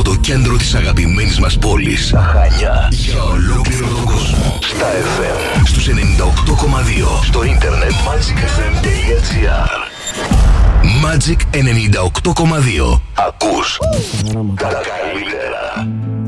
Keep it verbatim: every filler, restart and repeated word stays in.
το κέντρο της αγαπημένης μας πόλης, τα Χανιά, για ολόκληρο τον κόσμο. Στα εφ εμ, στους ενενήντα οκτώ κόμμα δύο, στο ίντερνετ magic f m dot g r. Magic ενενήντα οκτώ κόμμα δύο. Ακούς τα καλύτερα.